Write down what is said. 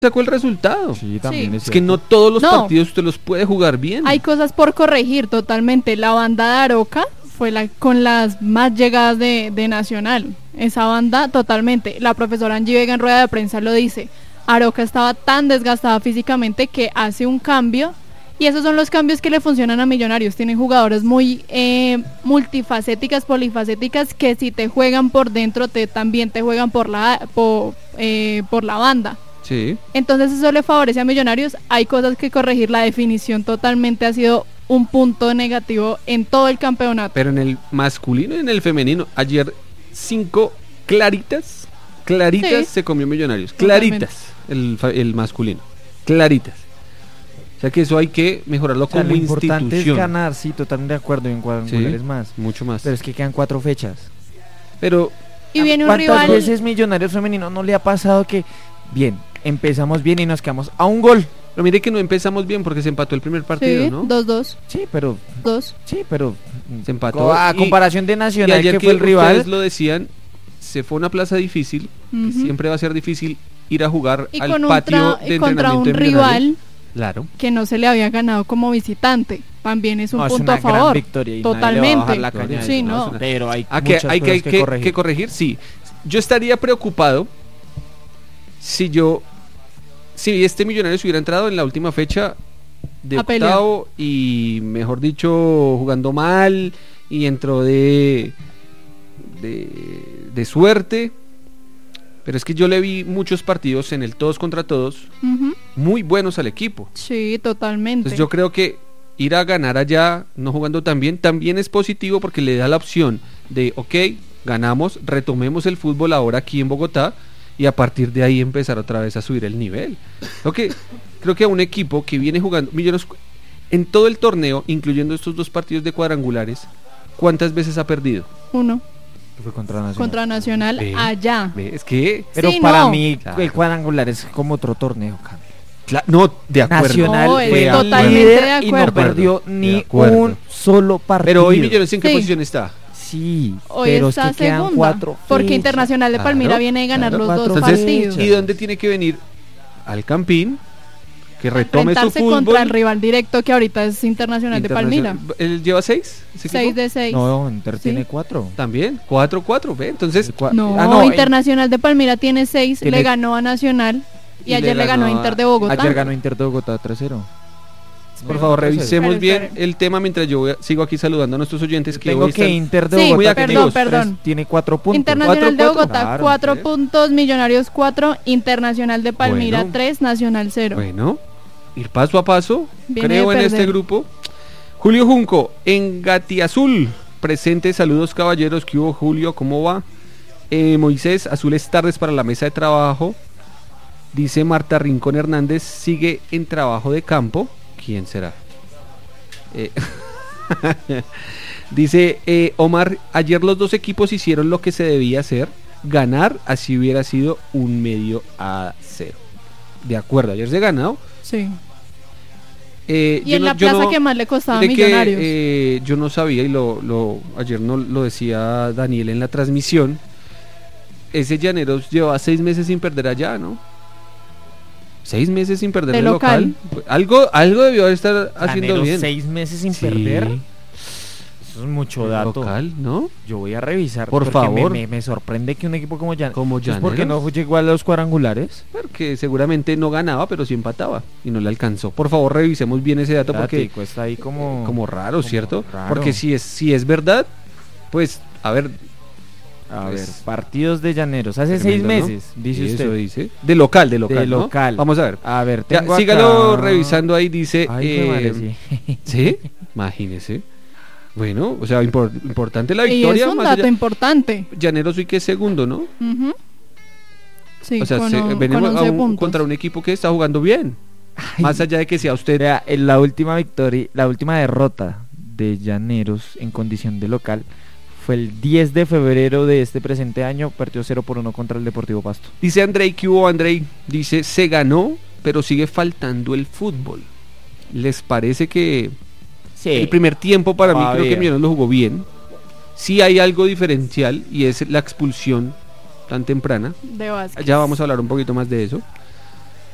sacó el resultado. Sí, también Es que no todos los partidos usted los puede jugar bien. Hay cosas por corregir totalmente. La banda de Aroca fue con las más llegadas de Nacional. Esa banda totalmente. La profesora Angie Vega en rueda de prensa lo dice. Aroca estaba tan desgastada físicamente que hace un cambio. Y esos son los cambios que le funcionan a Millonarios. Tienen jugadores muy multifacéticas, polifacéticas, que si te juegan por dentro, también te juegan por la banda. Sí. Entonces eso le favorece a Millonarios. Hay cosas que corregir. La definición totalmente ha sido un punto negativo en todo el campeonato. Pero en el masculino y en el femenino, ayer 5 claritas sí. Se comió Millonarios. Totalmente. Claritas el masculino. Claritas. O sea que eso hay que mejorarlo como lo importante institución. Es ganar, sí, totalmente de acuerdo, en cuadrangulares más. Mucho más. Pero es que quedan 4 fechas. Pero y viene un rival. ¿Cuántas veces Millonarios femenino no le ha pasado que bien, empezamos bien y nos quedamos a un gol? Pero mire que no empezamos bien porque se empató el primer partido, sí, ¿no? 2-2. Sí, pero 2. Sí, pero se empató. A comparación de Nacional, y ayer que fue el rival, ustedes lo decían, se fue a una plaza difícil, siempre va a ser difícil ir a jugar y al patio de contra un entrenamiento rival. Claro. Que no se le había ganado como visitante. También es un punto es una a favor. Gran victoria y totalmente. La caña sí, no. Pero hay muchas cosas que corregir. Sí. Yo estaría preocupado si este Millonarios hubiera entrado en la última fecha de octavo y, mejor dicho, jugando mal y entró de suerte. Pero es que yo le vi muchos partidos en el todos contra todos muy buenos al equipo. Sí, totalmente. Entonces yo creo que ir a ganar allá no jugando tan bien también es positivo porque le da la opción de, ganamos, retomemos el fútbol ahora aquí en Bogotá y a partir de ahí empezar otra vez a subir el nivel. Creo que a un equipo que viene jugando Millonarios en todo el torneo, incluyendo estos 2 partidos de cuadrangulares, ¿cuántas veces ha perdido? 1. Fue contra Nacional. Contra Nacional allá. Es que... Pero sí, para mí el cuadrangular es como otro torneo, no, de acuerdo. Nacional fue totalmente de acuerdo. Y no perdió ni un solo partido. Pero hoy Millonarios, ¿en qué posición está? Sí, hoy pero está es que quedan segunda, 4 porque Internacional de Palmira viene a ganar los 2 partidos. ¿Y dónde tiene que venir? Al Campín, que retome su fútbol. Contra el rival directo que ahorita es Internacional de Palmira. ¿Él lleva 6? 6 de 6. No, Inter tiene 4. También, 4-4, ¿ve? Entonces... Internacional de Palmira tiene 6, le ganó a Nacional y ayer le ganó a Inter de Bogotá. Ayer ganó Inter de Bogotá 3-0. Por favor, revisemos bien el tema mientras yo sigo aquí saludando a nuestros oyentes. Tengo que Inter de Bogotá perdón. Tiene 4 puntos. Internacional de Bogotá 4 puntos, Millonarios 4, Internacional de Palmira 3, Nacional 0. Bueno, ir paso a paso, creo en este grupo. Julio Junco, en Gatiazul, presente, saludos caballeros, ¿qué hubo Julio? ¿Cómo va? Moisés, azules tardes para la mesa de trabajo. Dice Marta Rincón Hernández, sigue en trabajo de campo. ¿Quién será? Dice Omar, ayer los 2 equipos hicieron lo que se debía hacer, ganar, así hubiera sido un medio a 0. De acuerdo, ayer se ganó. Sí. Y en la plaza que más le costaba a Millonarios. Yo no sabía, y ayer no lo decía Daniel en la transmisión, ese Llaneros lleva 6 meses sin perder allá, ¿no? 6 meses sin perder el local. Algo debió estar haciendo bien. 6 meses sin perder. Eso es mucho dato. Local, ¿no? Yo voy a revisar. Por favor. Me sorprende que un equipo como Llaneros. ¿Por qué no llegó a los cuadrangulares? Porque seguramente no ganaba, pero sí empataba y no le alcanzó. Por favor, revisemos bien ese dato porque está ahí como raro, ¿cierto? Raro. Porque si es verdad, pues a ver, partidos de Llaneros hace 6 meses, ¿no? Dice usted. Eso dice. De local, ¿no? Vamos a ver. A ver, sígalo revisando ahí, dice. Madre, sí. Imagínese. Bueno, o sea, importante la victoria. Y es un dato importante. Llaneros hoy que es segundo, ¿no? Sí, o sea, venimos contra un equipo que está jugando bien. Más allá de que sea usted. Vea, la última derrota de Llaneros en condición de local fue el 10 de febrero de este presente año, perdió 0-1 contra el Deportivo Pasto. Dice Andrei, ¿qué hubo Andrei? Dice, se ganó, pero sigue faltando el fútbol. ¿Les parece que el primer tiempo para mí creo que Millonarios lo jugó bien? Sí hay algo diferencial y es la expulsión tan temprana. De Vázquez. Ya vamos a hablar un poquito más de eso.